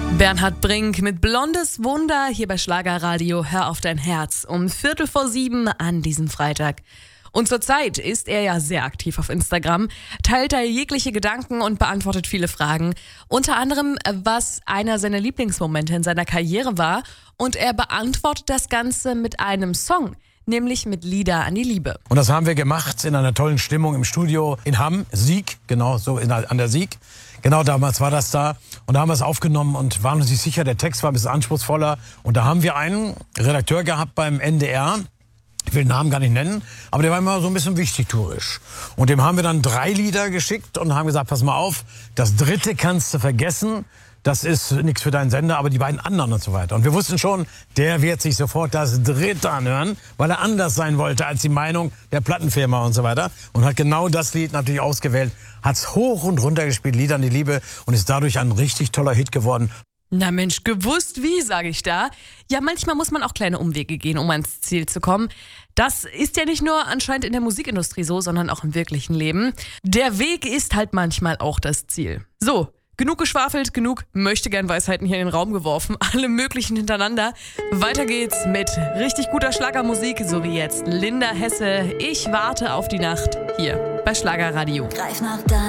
Bernhard Brink mit Blondes Wunder hier bei Schlagerradio. Hör auf dein Herz um 6:45 an diesem Freitag. Und zurzeit ist er ja sehr aktiv auf Instagram, teilt da jegliche Gedanken und beantwortet viele Fragen. Unter anderem, was einer seiner Lieblingsmomente in seiner Karriere war. Und er beantwortet das Ganze mit einem Song, nämlich mit Lieder an die Liebe. Und das haben wir gemacht in einer tollen Stimmung im Studio in Hamm, Sieg, genau so an der Sieg. Genau damals war das da. Und da haben wir es aufgenommen und waren uns nicht sicher, der Text war ein bisschen anspruchsvoller. Und da haben wir einen Redakteur gehabt beim NDR, ich will den Namen gar nicht nennen, aber der war immer so ein bisschen wichtigtuerisch. Und dem haben wir dann 3 Lieder geschickt und haben gesagt, pass mal auf, das 3. kannst du vergessen. Das ist nichts für deinen Sender, aber die beiden anderen und so weiter. Und wir wussten schon, der wird sich sofort das 3. anhören, weil er anders sein wollte als die Meinung der Plattenfirma und so weiter. Und hat genau das Lied natürlich ausgewählt, hat's hoch und runter gespielt, Lieder an die Liebe, und ist dadurch ein richtig toller Hit geworden. Na Mensch, gewusst wie, sage ich da. Ja, manchmal muss man auch kleine Umwege gehen, um ans Ziel zu kommen. Das ist ja nicht nur anscheinend in der Musikindustrie so, sondern auch im wirklichen Leben. Der Weg ist halt manchmal auch das Ziel. So, genug geschwafelt, genug Möchtegern-Weisheiten hier in den Raum geworfen. Alle möglichen hintereinander. Weiter geht's mit richtig guter Schlagermusik, so wie jetzt Linda Hesse. Ich warte auf die Nacht hier bei Schlagerradio. Greif nach deinem